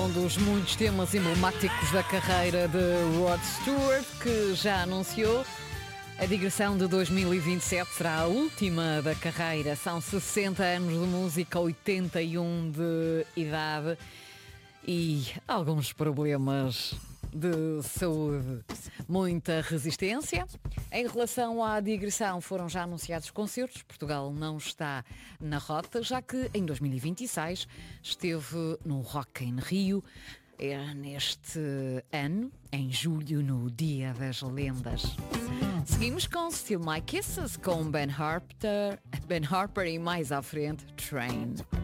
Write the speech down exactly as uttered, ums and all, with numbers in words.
um dos muitos temas emblemáticos da carreira de Rod Stewart, que já anunciou a digressão de dois mil e vinte e sete será a última da carreira. São sessenta anos de música, oitenta e um de idade e alguns problemas de saúde. Muita resistência. Em relação à digressão, foram já anunciados concertos. Portugal não está na rota, já que em dois mil e vinte e seis esteve no Rock in Rio. É neste ano, em julho, no Dia das Lendas. Seguimos com Still My Kisses, com Ben Harper, Ben Harper e mais à frente, Train.